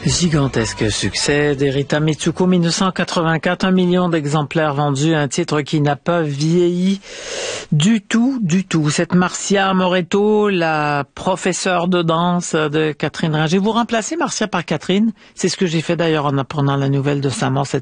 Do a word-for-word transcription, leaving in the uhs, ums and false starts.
Gigantesque succès d'Erita Mitsuko, mille neuf cent quatre-vingt-quatre, un million d'exemplaires vendus, un titre qui n'a pas vieilli du tout, du tout. Cette Marcia Moretto, la professeure de danse de Catherine Ringer. Vous remplacez Marcia par Catherine? C'est ce que j'ai fait d'ailleurs en apprenant la nouvelle de sa mort cette